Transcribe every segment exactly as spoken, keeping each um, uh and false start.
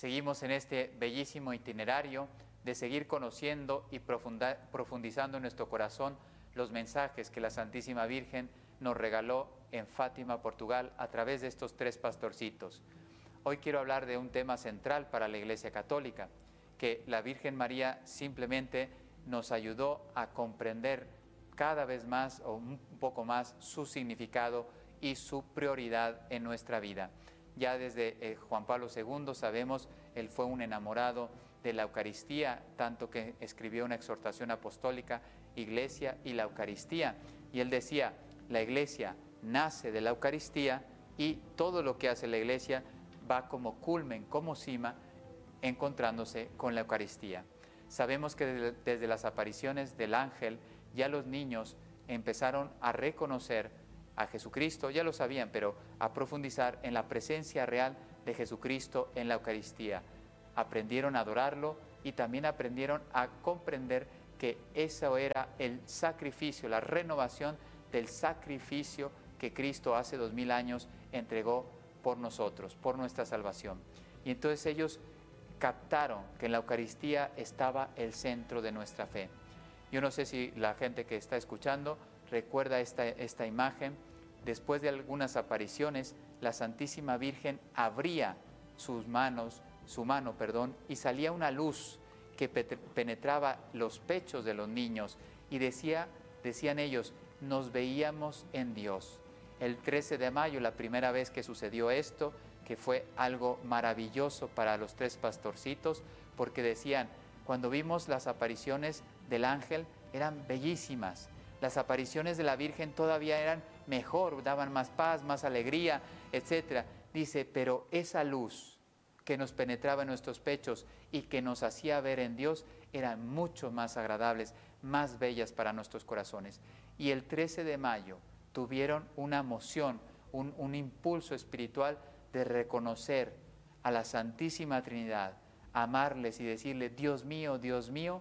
Seguimos en este bellísimo itinerario de seguir conociendo y profundizando en nuestro corazón los mensajes que la Santísima Virgen nos regaló en Fátima, Portugal, a través de estos tres pastorcitos. Hoy quiero hablar de un tema central para la Iglesia Católica, que la Virgen María simplemente nos ayudó a comprender cada vez más o un poco más su significado y su prioridad en nuestra vida. Ya desde eh, Juan Pablo segundo sabemos, él fue un enamorado de la Eucaristía, tanto que escribió una exhortación apostólica, Iglesia y la Eucaristía. Y él decía, la Iglesia nace de la Eucaristía y todo lo que hace la Iglesia va como culmen, como cima, encontrándose con la Eucaristía. Sabemos que desde, desde las apariciones del ángel, ya los niños empezaron a reconocer a Jesucristo, ya lo sabían, pero a profundizar en la presencia real de Jesucristo en la Eucaristía. Aprendieron a adorarlo y también aprendieron a comprender que eso era el sacrificio, la renovación del sacrificio que Cristo hace dos mil años entregó por nosotros, por nuestra salvación. Y entonces ellos captaron que en la Eucaristía estaba el centro de nuestra fe. Yo no sé si la gente que está escuchando recuerda esta, esta imagen. Después de algunas apariciones, la Santísima Virgen abría sus manos, su mano, perdón, y salía una luz que penetraba los pechos de los niños y decía, decían ellos, nos veíamos en Dios. El trece de mayo, la primera vez que sucedió esto, que fue algo maravilloso para los tres pastorcitos, porque decían, cuando vimos las apariciones del ángel, eran bellísimas. Las apariciones de la Virgen todavía eran mejor, daban más paz, más alegría, etcétera. Dice, pero esa luz que nos penetraba en nuestros pechos y que nos hacía ver en Dios, eran mucho más agradables, más bellas para nuestros corazones. Y el trece de mayo tuvieron una emoción, un, un impulso espiritual de reconocer a la Santísima Trinidad, amarles y decirle, Dios mío, Dios mío,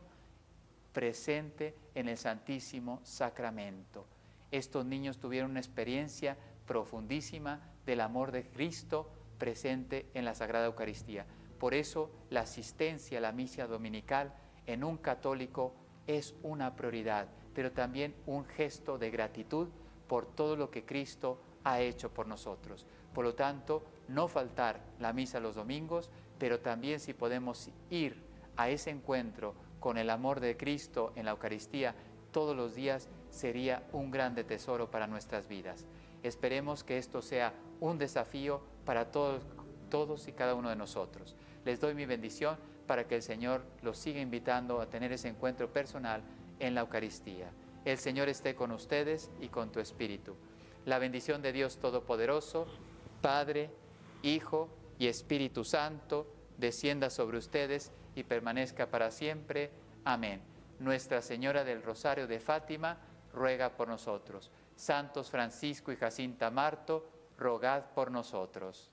presente en el Santísimo Sacramento. Estos niños tuvieron una experiencia profundísima del amor de Cristo presente en la Sagrada Eucaristía. Por eso la asistencia a la misa dominical en un católico es una prioridad, pero también un gesto de gratitud por todo lo que Cristo ha hecho por nosotros. Por lo tanto, no faltar la misa los domingos, pero también si podemos ir a ese encuentro con el amor de Cristo en la Eucaristía todos los días, sería un grande tesoro para nuestras vidas. Esperemos que esto sea un desafío para todos, todos y cada uno de nosotros. Les doy mi bendición para que el Señor los siga invitando a tener ese encuentro personal en la Eucaristía. El Señor esté con ustedes y con tu espíritu. La bendición de Dios Todopoderoso, Padre, Hijo y Espíritu Santo, descienda sobre ustedes y permanezca para siempre. Amén. Nuestra Señora del Rosario de Fátima, ruega por nosotros. Santos Francisco y Jacinta Marto, rogad por nosotros.